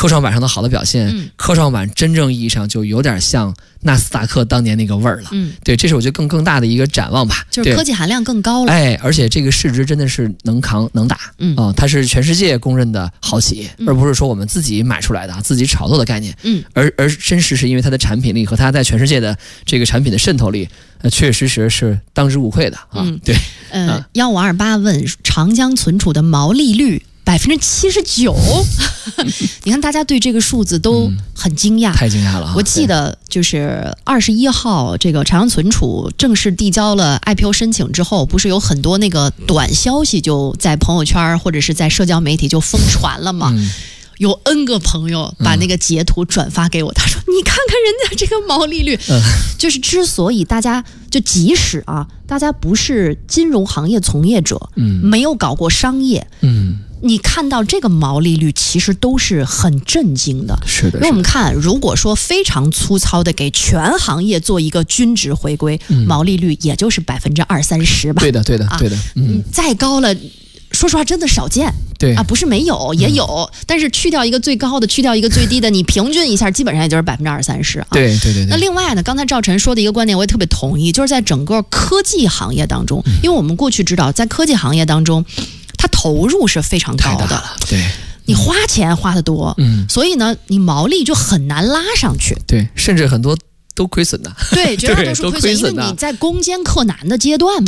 科创板上的好的表现，科创板真正意义上就有点像纳斯达克当年那个味儿了。对，这是我觉得更大的一个展望吧， 就是科技含量更高了。 而且这个市值真的是能扛能打，它是全世界公认的好企业，而不是说我们自己买出来的、自己炒作的概念。而真实是因为它的产品力和它在全世界的这个产品的渗透力，确实是当之无愧的啊。对 ，1528问长江存储的毛利率79%，你看大家对这个数字都很惊讶， 太惊讶了。 我记得就是21号，这个长江存储正式递交了 IPO 申请之后，不是有很多那个短消息就在朋友圈或者是在社交媒体就疯传了吗？有 N 个朋友把那个截图转发给我，他说你看看人家这个毛利率，就是之所以大家就即使大家不是金融行业从业者，没有搞过商业，你看到这个毛利率其实都是很震惊的。 是的， 因为我们看，如果说非常粗糙的给全行业做一个均值回归，毛利率也就是20-30%吧。 对的。 再高了，说实话真的少见。 对不是没有，也有，但是去掉一个最高的，去掉一个最低的，你平均一下，基本上也就是20-30%啊。 对。 那另外呢，刚才赵晨说的一个观点，我也特别同意，就是在整个科技行业当中，因为我们过去知道，在科技行业当中，它投入是非常高的， 对， 你花钱花得多，所以呢，你毛利就很难拉上去， 对，甚至很多都亏损的， 对，绝大多数亏损，因为你在攻坚克难的阶段嘛。